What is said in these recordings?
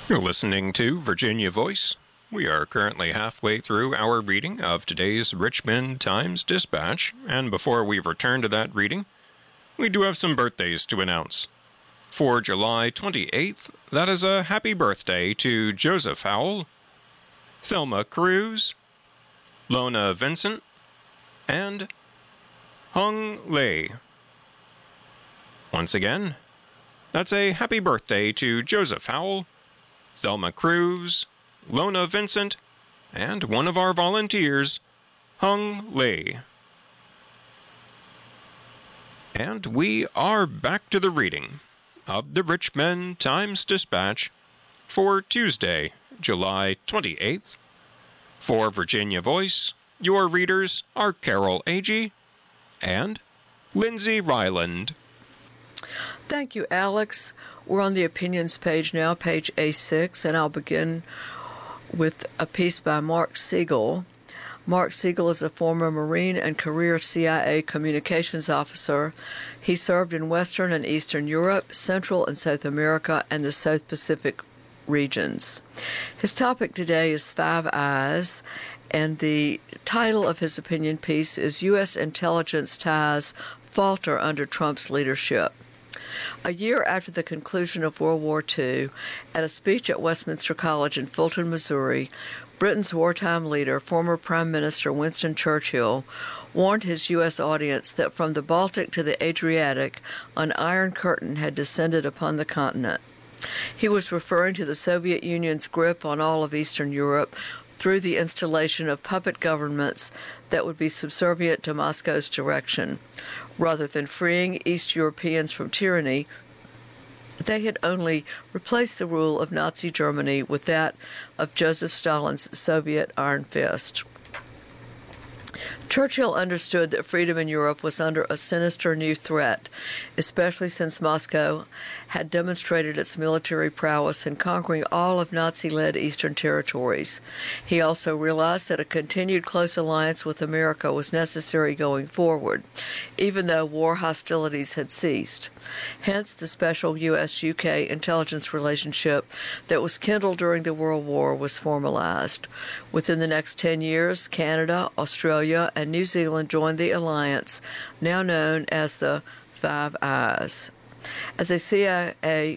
You're listening to Virginia Voice. We are currently halfway through our reading of today's Richmond Times-Dispatch, and before we return to that reading, we do have some birthdays to announce. For July 28th, that is a happy birthday to Joseph Howell, Thelma Cruz, Lona Vincent, and Hung Lei. Once again, that's a happy birthday to Joseph Howell, Thelma Cruz, Lona Vincent, and one of our volunteers, Hung Lei. And we are back to the reading of the Richmond Times-Dispatch for Tuesday, July 28th. For Virginia Voice, your readers are Carol Agee and Lindsay Ryland. Thank you, Alex. We're on the opinions page now, page A6, and I'll begin with a piece by Mark Siegel. Mark Siegel is a former Marine and career CIA communications officer. He served in Western and Eastern Europe, Central and South America, and the South Pacific regions. His topic today is Five Eyes, and the title of his opinion piece is U.S. Intelligence Ties Falter Under Trump's Leadership. A year after the conclusion of World War II, at a speech at Westminster College in Fulton, Missouri, Britain's wartime leader, former Prime Minister Winston Churchill, warned his U.S. audience that from the Baltic to the Adriatic, an iron curtain had descended upon the continent. He was referring to the Soviet Union's grip on all of Eastern Europe through the installation of puppet governments that would be subservient to Moscow's direction. Rather than freeing East Europeans from tyranny, they had only replaced the rule of Nazi Germany with that of Joseph Stalin's Soviet Iron Fist. Churchill understood that freedom in Europe was under a sinister new threat, especially since Moscow had demonstrated its military prowess in conquering all of Nazi-led eastern territories. He also realized that a continued close alliance with America was necessary going forward, even though war hostilities had ceased. Hence, the special U.S.-UK intelligence relationship that was kindled during the World War was formalized. Within the next 10 years, Canada, Australia, and New Zealand joined the alliance, now known as the Five Eyes. As a CIA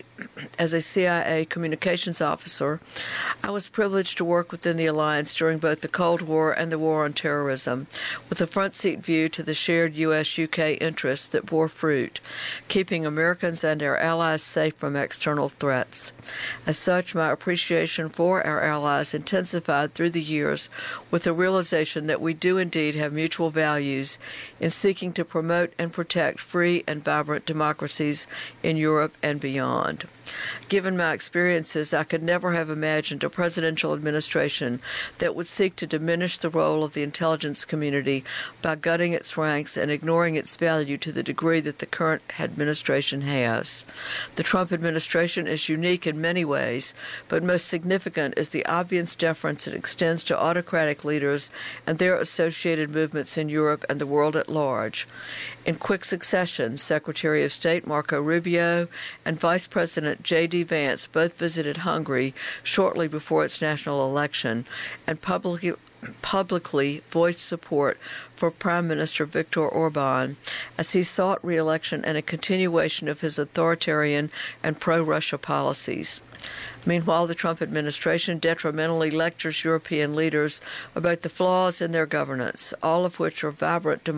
communications officer, I was privileged to work within the alliance during both the Cold War and the War on Terrorism, with a front-seat view to the shared U.S.-UK interests that bore fruit, keeping Americans and our allies safe from external threats. As such, my appreciation for our allies intensified through the years with the realization that we do indeed have mutual values in seeking to promote and protect free and vibrant democracies in Europe and beyond. Given my experiences, I could never have imagined a presidential administration that would seek to diminish the role of the intelligence community by gutting its ranks and ignoring its value to the degree that the current administration has. The Trump administration is unique in many ways, but most significant is the obvious deference it extends to autocratic leaders and their associated movements in Europe and the world at large. In quick succession, Secretary of State Marco Rubio and Vice President J.D. Vance both visited Hungary shortly before its national election and publicly voiced support for Prime Minister Viktor Orban as he sought re-election and a continuation of his authoritarian and pro-Russia policies. Meanwhile, the Trump administration detrimentally lectures European leaders about the flaws in their governance, all of which are vibrant